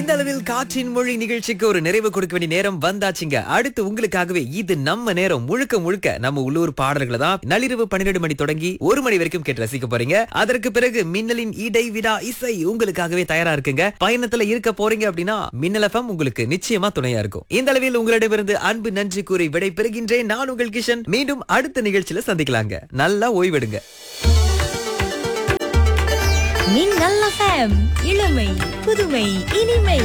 இந்த அளவில் காற்றின் மொழி நிகழ்ச்சிக்கு ஒரு நிறைவு கொடுக்க வேண்டிய நேரம் வந்தாச்சுங்க. அடுத்து உங்களுக்காகவே இது நம்ம நேரம் முழுக்க முழுக்க நம்ம உள்ளூர் பாடல்களை தான் நள்ளிரவு 12 மணி தொடங்கி 1 மணி வரைக்கும் கேட்டு ரசிக்க போறீங்க. அதற்கு பிறகு மின்னலின் இடைவிடா இசை உங்களுக்காகவே தயாரா இருக்குங்க. பயணத்துல இருக்க போறீங்க அப்படின்னா மின்னல் FM உங்களுக்கு நிச்சயமா துணையா இருக்கும். இந்த அளவில் உங்களிடமிருந்து அன்பு நன்றி கூறி விடை பெறுகின்றேன். நான் உங்கள் கிஷன். மீண்டும் அடுத்த நிகழ்ச்சியில சந்திக்கலாங்க. நல்லா ஓய்வெடுங்க. மின்னல் FM, இளமை புதுமை இனிமை.